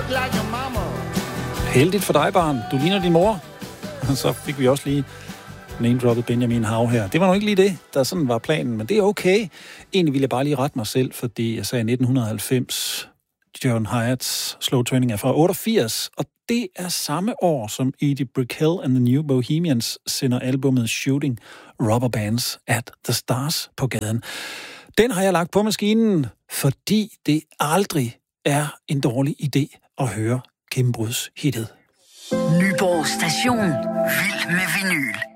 look like your mama. Heldigt for dig, barn. Du ligner din mor. Og så fik vi også lige name-droppet Benjamin Hav her. Det var nok ikke lige det, der sådan var planen, men det er okay. Egentlig ville jeg bare lige rette mig selv, fordi jeg sagde 1990. John Hyatts Slow Turning er fra 88, og det er samme år, som Edie Brickell and the New Bohemians sender albumet Shooting Rubber Bands at the Stars på gaden. Den har jeg lagt på maskinen, fordi det aldrig er en dårlig idé at høre gennembrudshittet. Nyborg Station. Vild med vinyl.